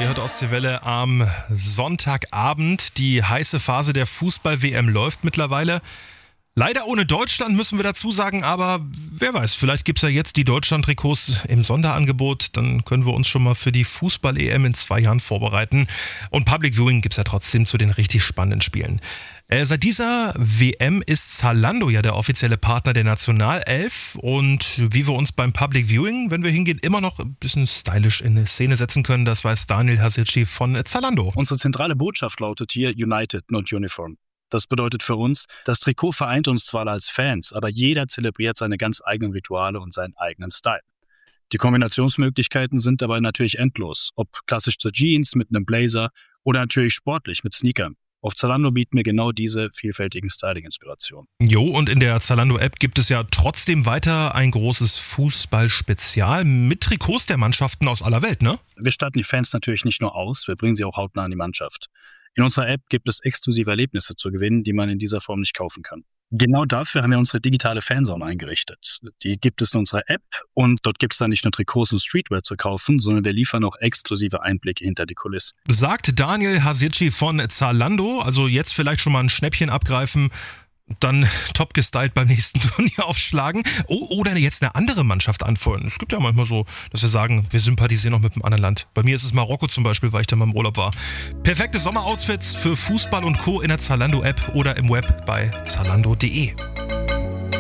Ihr hört Ostseewelle am Sonntagabend. Die heiße Phase der Fußball-WM läuft mittlerweile. Leider ohne Deutschland, müssen wir dazu sagen, aber wer weiß, vielleicht gibt es ja jetzt die Deutschland-Trikots im Sonderangebot. Dann können wir uns schon mal für die Fußball-EM in 2 Jahren vorbereiten. Und Public Viewing gibt es ja trotzdem zu den richtig spannenden Spielen. Seit dieser WM ist Zalando ja der offizielle Partner der Nationalelf. Und wie wir uns beim Public Viewing, wenn wir hingehen, immer noch ein bisschen stylisch in eine Szene setzen können, das weiß Daniel Hasicci von Zalando. Unsere zentrale Botschaft lautet hier United, not Uniform. Das bedeutet für uns, das Trikot vereint uns zwar als Fans, aber jeder zelebriert seine ganz eigenen Rituale und seinen eigenen Style. Die Kombinationsmöglichkeiten sind dabei natürlich endlos, ob klassisch zur Jeans mit einem Blazer oder natürlich sportlich mit Sneakern. Auf Zalando bieten wir genau diese vielfältigen Styling-Inspirationen. Jo, und in der Zalando-App gibt es ja trotzdem weiter ein großes Fußball-Spezial mit Trikots der Mannschaften aus aller Welt, ne? Wir statten die Fans natürlich nicht nur aus, wir bringen sie auch hautnah an die Mannschaft. In unserer App gibt es exklusive Erlebnisse zu gewinnen, die man in dieser Form nicht kaufen kann. Genau dafür haben wir unsere digitale Fanzone eingerichtet. Die gibt es in unserer App und dort gibt es dann nicht nur Trikots und Streetwear zu kaufen, sondern wir liefern auch exklusive Einblicke hinter die Kulissen. Sagt Daniel Hasicci von Zalando, also jetzt vielleicht schon mal ein Schnäppchen abgreifen, dann top gestylt beim nächsten Turnier aufschlagen oder jetzt eine andere Mannschaft anfeuern. Es gibt ja manchmal so, dass wir sagen, wir sympathisieren noch mit einem anderen Land. Bei mir ist es Marokko zum Beispiel, weil ich da mal im Urlaub war. Perfekte Sommeroutfits für Fußball und Co. in der Zalando-App oder im Web bei zalando.de.